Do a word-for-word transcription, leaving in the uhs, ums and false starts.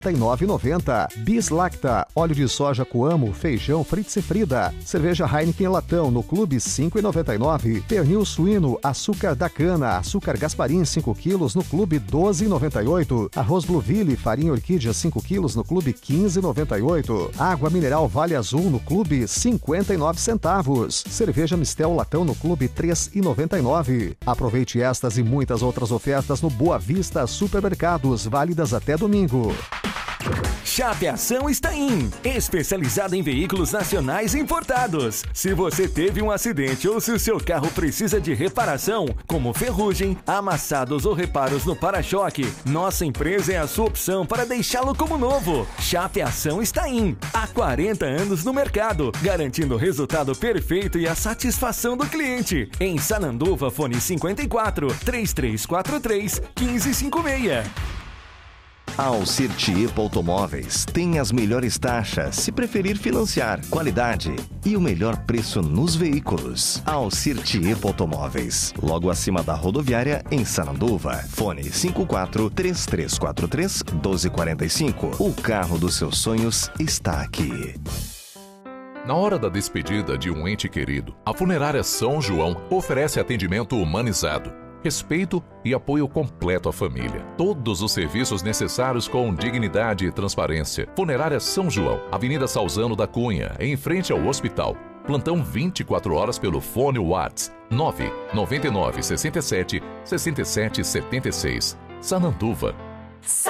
e nove reais e noventa centavos. Bis Lacta, óleo de soja Coamo, feijão Fritz e Frida. Cerveja Heineken latão no Clube cinco reais e noventa e nove centavos. Pernil suíno, açúcar da cana, açúcar Gasparim cinco quilos no Clube doze reais e noventa e oito centavos. Arroz Blueville, farinha orquídea cinco quilos no Clube quinze reais e noventa e oito centavos. Água mineral Vale Azul no Clube cinquenta e nove centavos. Cerveja Mistel latão no Clube três reais e noventa e nove centavos. Aproveite estas e muitas outras ofertas no Boa Vista Supermercados, válidas até domingo. Chapeação está in, especializada em veículos nacionais importados. Se você teve um acidente ou se o seu carro precisa de reparação, como ferrugem, amassados ou reparos no para-choque, nossa empresa é a sua opção para deixá-lo como novo. Chapeação está in, há quarenta anos no mercado, garantindo o resultado perfeito e a satisfação do cliente. Em Sananduva, fone cinquenta e quatro, três três quatro três, um cinco cinco seis. A Alcir Tiepo Automóveis tem as melhores taxas, se preferir financiar, qualidade e o melhor preço nos veículos. A Alcir Tiepo Automóveis, logo acima da rodoviária em Sananduva. Fone cinco quatro, três três quatro três, um dois quatro cinco. O carro dos seus sonhos está aqui. Na hora da despedida de um ente querido, a Funerária São João oferece atendimento humanizado, respeito e apoio completo à família. Todos os serviços necessários com dignidade e transparência. Funerária São João, Avenida Salzano da Cunha, em frente ao hospital. Plantão vinte e quatro horas pelo fone WhatsApp nove nove nove, seis sete, seis sete sete seis. Sananduva.